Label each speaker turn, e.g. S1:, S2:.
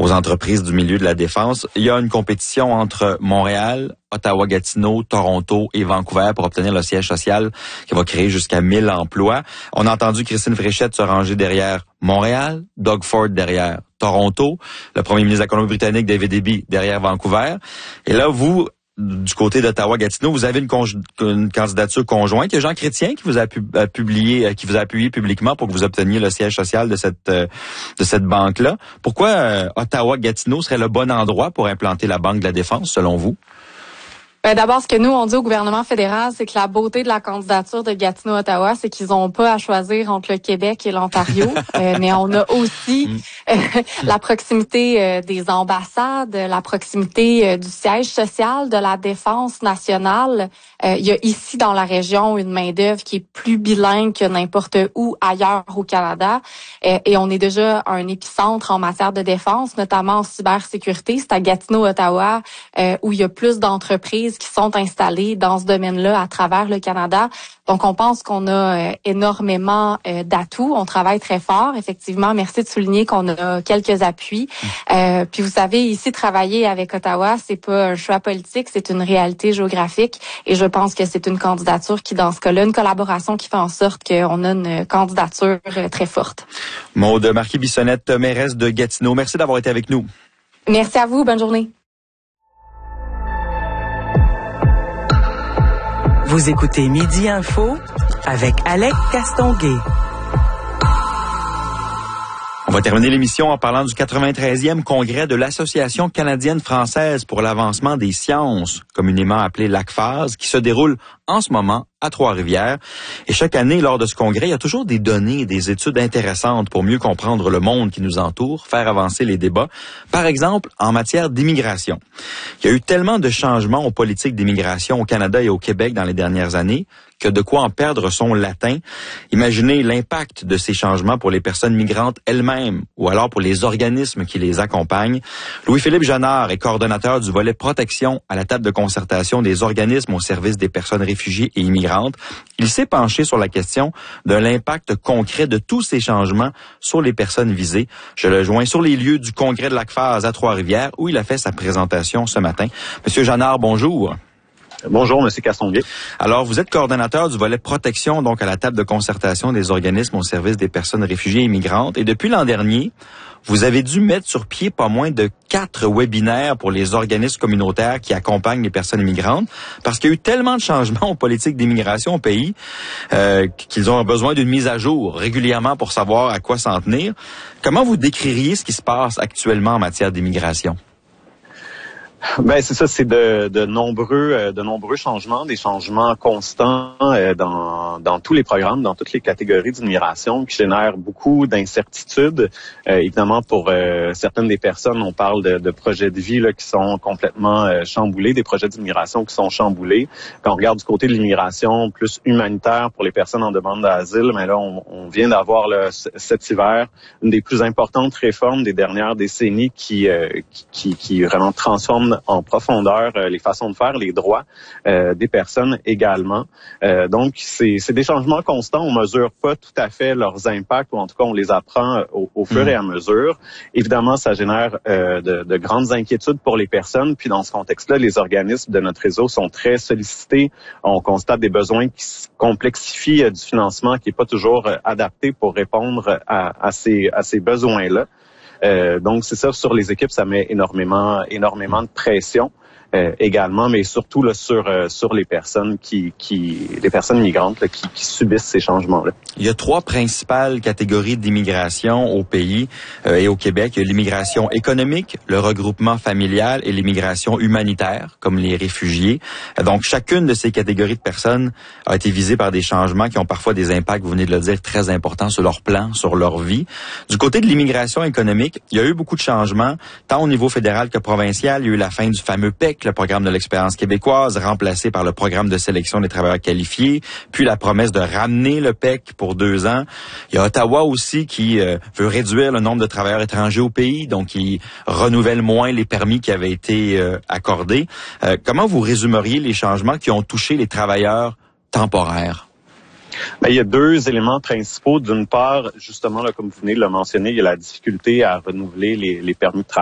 S1: aux entreprises du milieu de la défense. Il y a une compétition entre Montréal, Ottawa-Gatineau, Toronto et Vancouver pour obtenir le siège social qui va créer jusqu'à 1000 emplois. On a entendu Christine Fréchette se ranger derrière Montréal, Doug Ford derrière Toronto, le premier ministre de la Colombie-Britannique, David Eby, derrière Vancouver. Et là, vous, du côté d'Ottawa-Gatineau, vous avez une candidature conjointe. Il y a Jean Chrétien qui vous a qui vous a appuyé publiquement pour que vous obteniez le siège social de cette banque-là. Pourquoi Ottawa-Gatineau serait le bon endroit pour implanter la Banque de la Défense, selon vous?
S2: D'abord, ce que nous, on dit au gouvernement fédéral, c'est que la beauté de la candidature de Gatineau-Ottawa, c'est qu'ils n'ont pas à choisir entre le Québec et l'Ontario. Mais on a aussi la proximité des ambassades, la proximité du siège social de la défense nationale. Il y a ici, dans la région, une main-d'œuvre qui est plus bilingue que n'importe où ailleurs au Canada. Et on est déjà un épicentre en matière de défense, notamment en cybersécurité. C'est à Gatineau-Ottawa où il y a plus d'entreprises qui sont installés dans ce domaine-là à travers le Canada. Donc, on pense qu'on a énormément d'atouts. On travaille très fort. Effectivement, merci de souligner qu'on a quelques appuis. Puis, vous savez, ici, travailler avec Ottawa, c'est pas un choix politique, c'est une réalité géographique. Et je pense que c'est une candidature qui, dans ce cas-là, une collaboration qui fait en sorte qu'on a une candidature très forte.
S1: Maude Marquis-Bissonnette, mairesse de Gatineau, merci d'avoir été avec nous.
S2: Merci à vous. Bonne journée.
S3: Vous écoutez Midi Info avec Alec Castonguay.
S1: On va terminer l'émission en parlant du 93e congrès de l'Association canadienne-française pour l'avancement des sciences, communément appelée l'ACFAS, qui se déroule en ce moment à Trois-Rivières. Et chaque année, lors de ce congrès, il y a toujours des données et des études intéressantes pour mieux comprendre le monde qui nous entoure, faire avancer les débats. Par exemple, en matière d'immigration. Il y a eu tellement de changements aux politiques d'immigration au Canada et au Québec dans les dernières années que de quoi en perdre son latin. Imaginez l'impact de ces changements pour les personnes migrantes elles-mêmes ou alors pour les organismes qui les accompagnent. Louis-Philippe Jeannard est coordonnateur du volet protection à la table de concertation des organismes au service des personnes réfugiées et immigrantes. Il s'est penché sur la question de l'impact concret de tous ces changements sur les personnes visées. Je le joins sur les lieux du congrès de l'ACFAS à Trois-Rivières où il a fait sa présentation ce matin. Monsieur Jeannard, bonjour.
S4: Bonjour, Monsieur Castonguay.
S1: Alors, vous êtes coordonnateur du volet protection, donc à la table de concertation des organismes au service des personnes réfugiées et immigrantes. Et depuis l'an dernier, vous avez dû mettre sur pied pas moins de 4 webinaires pour les organismes communautaires qui accompagnent les personnes immigrantes, parce qu'il y a eu tellement de changements aux politiques d'immigration au pays qu'ils ont besoin d'une mise à jour régulièrement pour savoir à quoi s'en tenir. Comment vous décririez ce qui se passe actuellement en matière d'immigration?
S4: Ben c'est ça, c'est de nombreux changements, des changements constants dans tous les programmes, dans toutes les catégories d'immigration qui génèrent beaucoup d'incertitudes. Évidemment, pour certaines des personnes, on parle de projets de vie là, qui sont complètement chamboulés, des projets d'immigration qui sont chamboulés. Quand on regarde du côté de l'immigration plus humanitaire pour les personnes en demande d'asile, mais là, on vient d'avoir là, cet hiver une des plus importantes réformes des dernières décennies qui vraiment transforme en profondeur les façons de faire, les droits des personnes également. Donc, c'est des changements constants. On mesure pas tout à fait leurs impacts, ou en tout cas, on les apprend au fur et à mesure. Évidemment, ça génère de grandes inquiétudes pour les personnes. Puis, dans ce contexte-là, les organismes de notre réseau sont très sollicités. On constate des besoins qui se complexifient du financement qui est pas toujours adapté pour répondre à ces besoins-là. Donc, c'est ça, sur les équipes, ça met énormément de pression également, mais surtout là, sur les personnes les personnes migrantes là, qui subissent ces changements-là.
S1: Il y a 3 principales catégories d'immigration au pays et au Québec. Il y a l'immigration économique, le regroupement familial et l'immigration humanitaire, comme les réfugiés. Donc, chacune de ces catégories de personnes a été visée par des changements qui ont parfois des impacts, vous venez de le dire, très importants sur leur plan, sur leur vie. Du côté de l'immigration économique, il y a eu beaucoup de changements, tant au niveau fédéral que provincial. Il y a eu la fin du fameux PEC, le programme de l'expérience québécoise, remplacé par le programme de sélection des travailleurs qualifiés, puis la promesse de ramener le PEC pour 2 ans. Il y a Ottawa aussi qui veut réduire le nombre de travailleurs étrangers au pays, donc qui renouvelle moins les permis qui avaient été accordés. Comment vous résumeriez les changements qui ont touché les travailleurs temporaires?
S4: Ben, il y a 2 éléments principaux. D'une part, justement, là, comme vous venez de le mentionner, il y a la difficulté à renouveler les permis de travail.